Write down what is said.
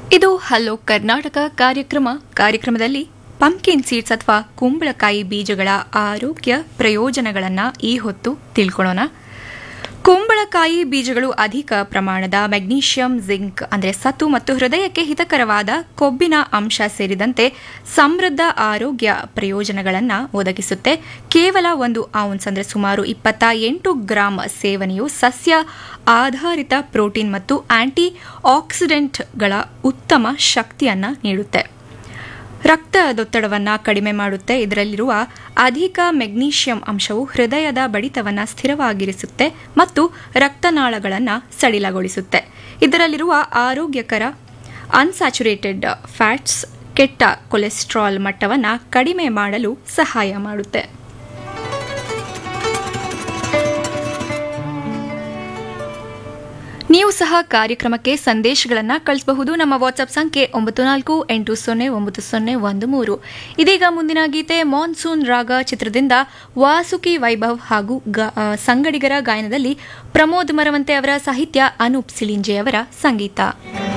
ಇದು ಹಲೋ ಕರ್ನಾಟಕ ಕಾರ್ಯಕ್ರಮದಲ್ಲಿ pumpkin seeds ಅಥವಾ ಕುಂಬಳಕಾಯಿ ಬೀಜಗಳ ಆರೋಗ್ಯ ಪ್ರಯೋಜನಗಳನ್ನು ಈ ಹೊತ್ತು ತಿಳ್ಕೊಳ್ಳೋಣ. ಕುಂಬಳಕಾಯಿ ಬೀಜಗಳು ಅಧಿಕ ಪ್ರಮಾಣದ ಮೆಗ್ನೀಷಿಯಂ, ಜಿಂಕ್ ಅಂದರೆ ಸತು ಮತ್ತು ಹೃದಯಕ್ಕೆ ಹಿತಕರವಾದ ಕೊಬ್ಬಿನ ಅಂಶ ಸೇರಿದಂತೆ ಸಮೃದ್ಧ ಆರೋಗ್ಯ ಪ್ರಯೋಜನಗಳನ್ನು ಒದಗಿಸುತ್ತೆ. ಕೇವಲ 1 ಔನ್ಸ್ ಅಂದರೆ ಸುಮಾರು 28 ಗ್ರಾಂ ಸೇವನೆಯು ಸಸ್ಯ ಆಧಾರಿತ ಪ್ರೋಟೀನ್ ಮತ್ತು ಆಂಟಿ ಆಕ್ಸಿಡೆಂಟ್ಗಳ ಉತ್ತಮ ಶಕ್ತಿಯನ್ನು ನೀಡುತ್ತೆ. ರಕ್ತದೊತ್ತಡವನ್ನು ಕಡಿಮೆ ಮಾಡುತ್ತೆ. ಇದರಲ್ಲಿರುವ ಅಧಿಕ ಮೆಗ್ನೀಷಿಯಂ ಅಂಶವು ಹೃದಯದ ಬಡಿತವನ್ನು ಸ್ಥಿರವಾಗಿರಿಸುತ್ತೆ ಮತ್ತು ರಕ್ತನಾಳಗಳನ್ನು ಸಡಿಲಗೊಳಿಸುತ್ತೆ. ಇದರಲ್ಲಿರುವ ಆರೋಗ್ಯಕರ ಅನ್ಸ್ಯಾಚುರೇಟೆಡ್ ಫ್ಯಾಟ್ಸ್ ಕೆಟ್ಟ ಕೊಲೆಸ್ಟ್ರಾಲ್ ಮಟ್ಟವನ್ನು ಕಡಿಮೆ ಮಾಡಲು ಸಹಾಯ ಮಾಡುತ್ತೆ. ನೀವು ಸಹ ಕಾರ್ಯಕ್ರಮಕ್ಕೆ ಸಂದೇಶಗಳನ್ನು ಕಳಿಸಬಹುದು. ನಮ್ಮ ವಾಟ್ಸ್ಆಪ್ ಸಂಖ್ಯೆ 94809013. ಇದೀಗ ಮುಂದಿನ ಗೀತೆ ಮಾನ್ಸೂನ್ ರಾಗ ಚಿತ್ರದಿಂದ ವಾಸುಕಿ ವೈಭವ್ ಹಾಗೂ ಸಂಗಡಿಗರ ಗಾಯನದಲ್ಲಿ ಪ್ರಮೋದ್ ಮರವಂತೆ ಅವರ ಸಾಹಿತ್ಯ, ಅನೂಪ್ ಸಿಳಿಂಜೆ ಅವರ ಸಂಗೀತ.